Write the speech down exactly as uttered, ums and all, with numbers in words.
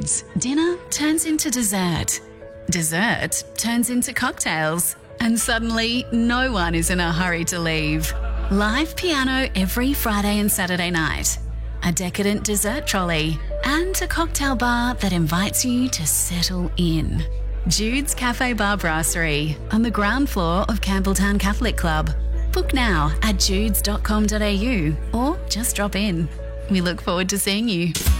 Jude's, dinner turns into dessert. Dessert turns into cocktails. And suddenly, no one is in a hurry to leave. Live piano every Friday and Saturday night. A decadent dessert trolley. And a cocktail bar that invites you to settle in. Jude's Cafe Bar Brasserie on the ground floor of Campbelltown Catholic Club. Book now at judes dot com dot a u or just drop in. We look forward to seeing you.